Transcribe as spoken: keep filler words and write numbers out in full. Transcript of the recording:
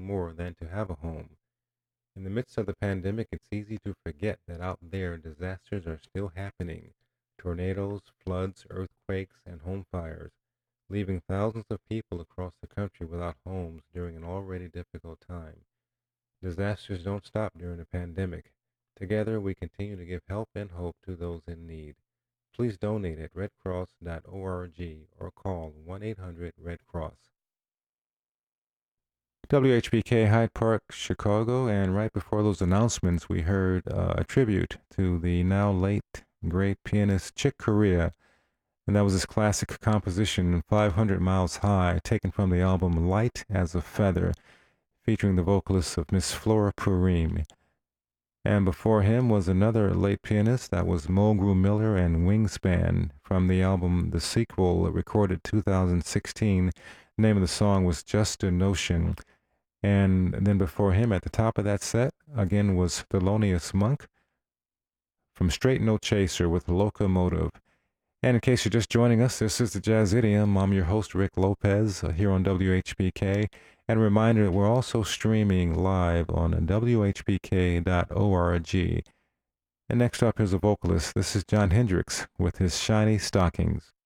more than to have a home. In the midst of the pandemic, it's easy to forget that out there disasters are still happening: tornadoes, floods, earthquakes, and home fires, leaving thousands of people across the country without homes during an already difficult time. Disasters don't stop during a pandemic. Together, we continue to give help and hope to those in need. Please donate at red cross dot org or call one eight hundred red cross. W H B K Hyde Park, Chicago, and right before those announcements, we heard uh, a tribute to the now late great pianist Chick Corea, and that was his classic composition, five hundred Miles High, taken from the album Light as a Feather, featuring the vocalists of Miss Flora Purim. And before him was another late pianist, that was Mulgrew Miller and Wingspan, from the album The Sequel, recorded two thousand sixteen. The name of the song was Just a Notion. And then before him, at the top of that set, again was Thelonious Monk from Straight No Chaser with Locomotive. And in case you're just joining us, this is the Jazz Idiom. I'm your host, Rick Lopez, uh, here on W H B K. And a reminder that we're also streaming live on W H B K dot org. And next up is a vocalist. This is John Hendricks with his Shiny Stockings.